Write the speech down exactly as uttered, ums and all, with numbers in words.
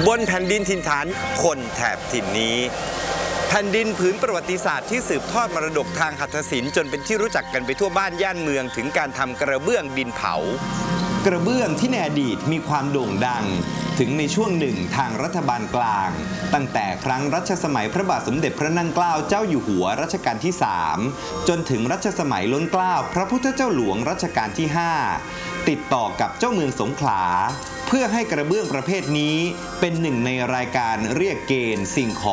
บนแผ่นดินถิ่นฐานคนแถบถิ่นนี้แผ่นดินผืนประวัติศาสตร์ที่สืบทอดมรดกทางหัตถศิลป์จนเป็นที่รู้จักกันไปทั่วบ้านย่านเมืองถึงการทำกระเบื้องดินเผากระเบื้องที่ในอดีตมีความโด่งดังถึงในช่วงหนึ่งทางรัฐบาลกลางตั้งแต่ครั้งรัชสมัยพระบาทสมเด็จพระนั่งเกล้าเจ้าอยู่หัวรัชกาลที่สามจนถึงรัชสมัยล้นเกล้าพระพุทธเจ้าหลวงรัชกาลที่ห้าติดต่อกับเจ้าเมืองสงขลาเพื่อให้กระเบื้องประเภทนี้เป็นหนึ่งในรายการเรียกเกณฑ์สิ่งของ